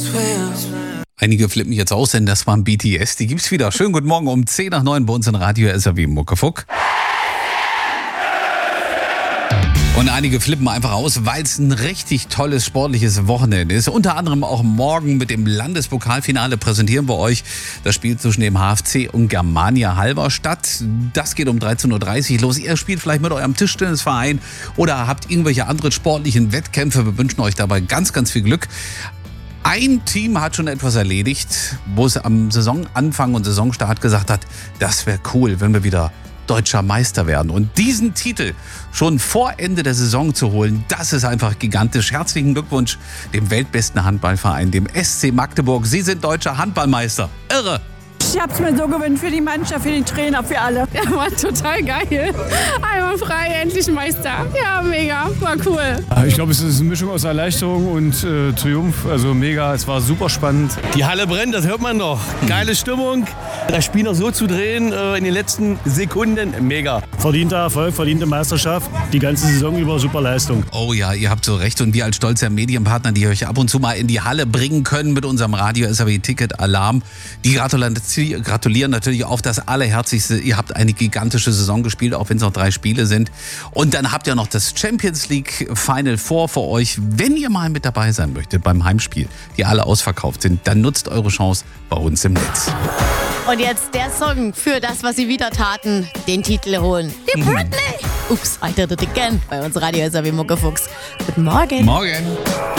Einige flippen jetzt aus, denn das waren BTS. Die gibt's wieder. Schönen guten Morgen um 10 nach 9 bei uns in Radio SAW Muckefuck. Und einige flippen einfach aus, weil es ein richtig tolles sportliches Wochenende ist. Unter anderem auch morgen mit dem Landespokalfinale präsentieren wir euch das Spiel zwischen dem HFC und Germania Halberstadt. Das geht um 13.30 Uhr los. Ihr spielt vielleicht mit eurem Tischtennisverein oder habt irgendwelche anderen sportlichen Wettkämpfe. Wir wünschen euch dabei ganz, ganz viel Glück. Ein Team hat schon etwas erledigt, wo es am Saisonanfang und Saisonstart gesagt hat, das wäre cool, wenn wir wieder deutscher Meister werden. Und diesen Titel schon vor Ende der Saison zu holen, das ist einfach gigantisch. Herzlichen Glückwunsch dem weltbesten Handballverein, dem SC Magdeburg. Sie sind deutscher Handballmeister. Irre! Ich hab's mir so gewünscht für die Mannschaft, für den Trainer, für alle. Ja, war total geil. Einmal frei, endlich Meister. Ja, mega, war cool. Ich glaube, es ist eine Mischung aus Erleichterung und Triumph. Also mega, es war super spannend. Die Halle brennt, das hört man noch. Geile Stimmung. Das Spiel noch so zu drehen in den letzten Sekunden, mega. Verdienter Erfolg, verdiente Meisterschaft. Die ganze Saison über super Leistung. Oh ja, ihr habt so recht. Und wir als stolzer Medienpartner, die euch ab und zu mal in die Halle bringen können mit unserem Radio SAW Ticket Alarm, die gratulieren natürlich auf das Allerherzigste. Ihr habt eine gigantische Saison gespielt, auch wenn es noch 3 Spiele sind. Und dann habt ihr noch das Champions League Final Four für euch. Wenn ihr mal mit dabei sein möchtet beim Heimspiel, die alle ausverkauft sind, dann nutzt eure Chance bei uns im Netz. Und jetzt der Song für das, was sie wieder taten, den Titel holen. Die Britney! Ups, I did it again bei uns Radio SAW Muckefuchs. Guten Morgen. Morgen.